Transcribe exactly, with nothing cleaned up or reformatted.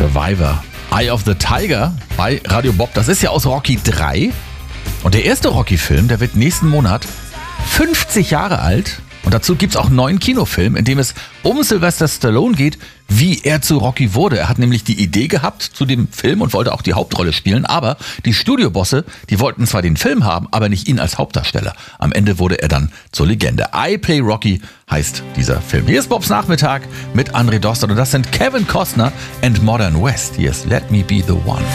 Survivor. Eye of the Tiger bei Radio Bob. Das ist ja aus Rocky drei. Und der erste Rocky-Film, der wird nächsten Monat fünfzig Jahre alt. Und dazu gibt es auch einen neuen Kinofilm, in dem es um Sylvester Stallone geht, wie er zu Rocky wurde. Er hat nämlich die Idee gehabt zu dem Film und wollte auch die Hauptrolle spielen. Aber die Studiobosse, die wollten zwar den Film haben, aber nicht ihn als Hauptdarsteller. Am Ende wurde er dann zur Legende. I Play Rocky heißt dieser Film. Hier ist Bobs Nachmittag mit André Dostert. Und das sind Kevin Costner and Modern West. Hier ist Let Me Be The One.